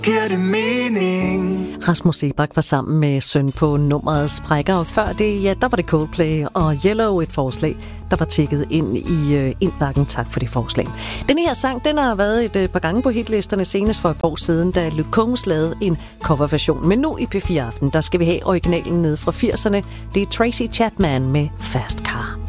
Giver det mening? Rasmus Sebak var sammen med søn på nummeret Sprækker, og før det, ja, der var det Coldplay og Yellow, et forslag, der var tækket ind i indbakken. Tak for det forslag. Den her sang, den har været et par gange på hitlisterne, senest for et år siden, da Luke Combs lavede en coverversion. Men nu i P4 Aften, der skal vi have originalen ned fra 80'erne. Det er Tracy Chapman med Fast Car.